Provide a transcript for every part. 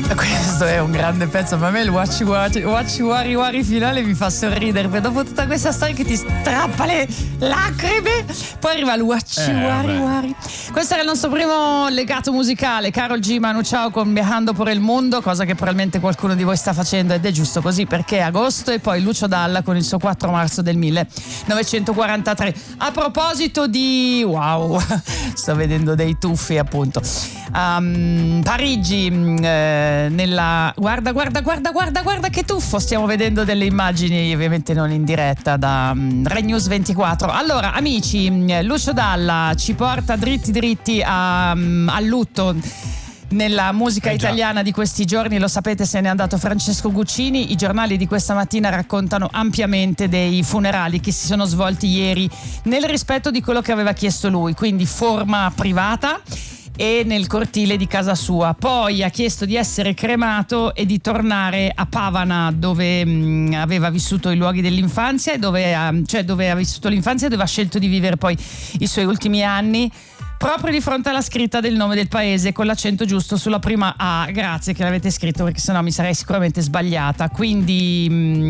Questo è un grande pezzo, ma a me il Wachi Wari Wari finale mi fa sorridere, perché dopo tutta questa storia che ti strappa le lacrime, poi arriva il Wachi Wari Wari. Questo era il nostro primo legato musicale, Karol G, Manu Chao con Viajando por el Mundo, cosa che probabilmente qualcuno di voi sta facendo, ed è giusto così perché è agosto, e poi Lucio Dalla con il suo 4 marzo del 1943. A proposito di wow, sto vedendo dei tuffi appunto. Parigi, nella guarda che tuffo, stiamo vedendo delle immagini ovviamente non in diretta da Rai News 24. Allora amici, Lucio Dalla ci porta dritti al lutto nella musica italiana di questi giorni. Lo sapete, se n'è andato Francesco Guccini. I giornali di questa mattina raccontano ampiamente dei funerali che si sono svolti ieri nel rispetto di quello che aveva chiesto lui, quindi forma privata e nel cortile di casa sua. Poi ha chiesto di essere cremato e di tornare a Pavana, dove aveva vissuto i luoghi dell'infanzia e dove ha vissuto l'infanzia e dove ha scelto di vivere poi i suoi ultimi anni, proprio di fronte alla scritta del nome del paese, con l'accento giusto sulla prima A. Grazie che l'avete scritto, perché sennò mi sarei sicuramente sbagliata. Quindi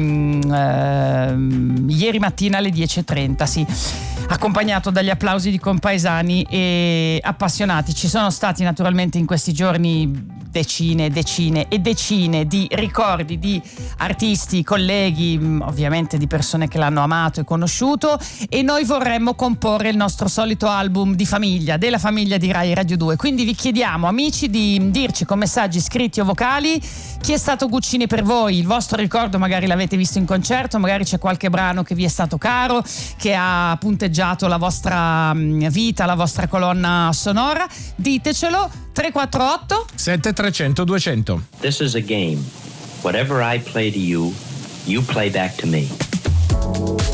ieri mattina alle 10:30, sì, accompagnato dagli applausi di compaesani e appassionati. Ci sono stati naturalmente in questi giorni decine di ricordi di artisti, colleghi, ovviamente di persone che l'hanno amato e conosciuto, e noi vorremmo comporre il nostro solito album di famiglia, della famiglia di Rai Radio 2. Quindi vi chiediamo, amici, di dirci con messaggi scritti o vocali chi è stato Guccini per voi, il vostro ricordo, magari l'avete visto in concerto, magari c'è qualche brano che vi è stato caro, che ha punteggiato la vostra vita, la vostra colonna sonora. Ditecelo. 348 7300 200. This is a game. Whatever I play to you, you play back to me.